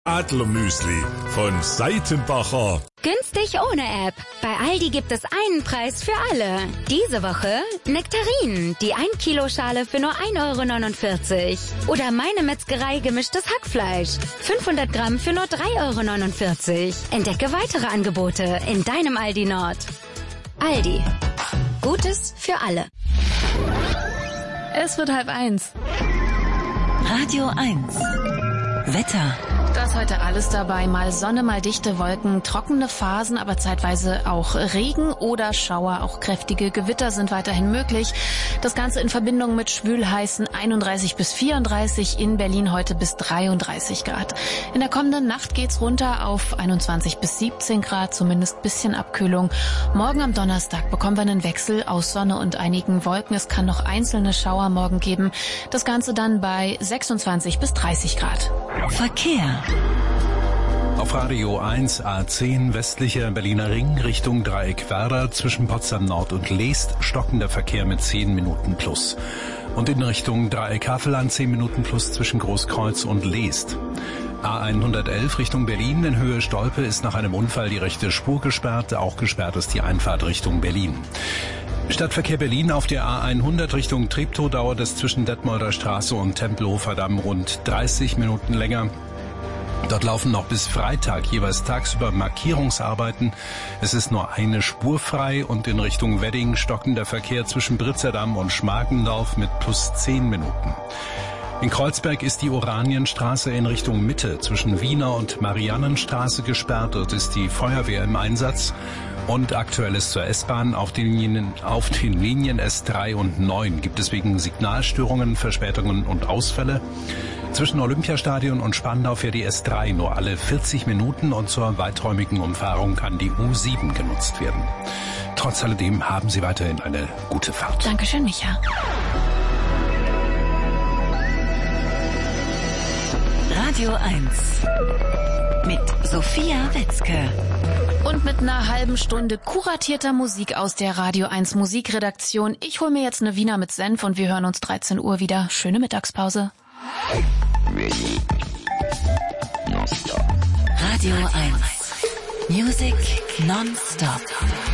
Adlermüsli von Seitenbacher. Günstig ohne App. Bei Aldi gibt es einen Preis für alle. Diese Woche Nektarinen, die 1 Kilo Schale für nur 1,49 €. Oder Meine Metzgerei gemischtes Hackfleisch. 500 Gramm für nur 3,49 €. Entdecke weitere Angebote in deinem Aldi Nord. Aldi. Gutes für alle. Es wird 12:30. Radio 1. Wetter. Das heute alles dabei. Mal Sonne, mal dichte Wolken, trockene Phasen, aber zeitweise auch Regen oder Schauer. Auch kräftige Gewitter sind weiterhin möglich. Das Ganze in Verbindung mit schwülheißen 31 bis 34, in Berlin heute bis 33 Grad. In der kommenden Nacht geht's runter auf 21 bis 17 Grad, zumindest bisschen Abkühlung. Morgen am Donnerstag bekommen wir einen Wechsel aus Sonne und einigen Wolken. Es kann noch einzelne Schauer morgen geben. Das Ganze dann bei 26 bis 30 Grad. Verkehr. Auf Radio 1 A10 westlicher Berliner Ring Richtung Dreieck Werder zwischen Potsdam Nord und Leest stockender Verkehr mit 10 Minuten plus. Und in Richtung Dreieck Havelland 10 Minuten plus zwischen Großkreuz und Leest. A111 Richtung Berlin in Höhe Stolpe ist nach einem Unfall die rechte Spur gesperrt. Auch gesperrt ist die Einfahrt Richtung Berlin. Stadtverkehr Berlin auf der A100 Richtung Treptow dauert es zwischen Detmolder Straße und Tempelhofer Damm rund 30 Minuten länger. Dort laufen noch bis Freitag jeweils tagsüber Markierungsarbeiten. Es ist nur eine Spur frei und in Richtung Wedding stockender Verkehr zwischen Britzerdamm und Schmargendorf mit plus 10 Minuten. In Kreuzberg ist die Oranienstraße in Richtung Mitte zwischen Wiener und Mariannenstraße gesperrt. Dort ist die Feuerwehr im Einsatz. Und Aktuelles zur S-Bahn. Auf den Linien S3 und 9 gibt es wegen Signalstörungen, Verspätungen und Ausfälle. Zwischen Olympiastadion und Spandau fährt die S3 nur alle 40 Minuten und zur weiträumigen Umfahrung kann die U7 genutzt werden. Trotz alledem haben Sie weiterhin eine gute Fahrt. Dankeschön, Micha. Radio 1 mit Sophia Wetzke. Und mit einer halben Stunde kuratierter Musik aus der Radio 1 Musikredaktion. Ich hole mir jetzt eine Wiener mit Senf und wir hören uns 13 Uhr wieder. Schöne Mittagspause. Radio 1 Music non-stop.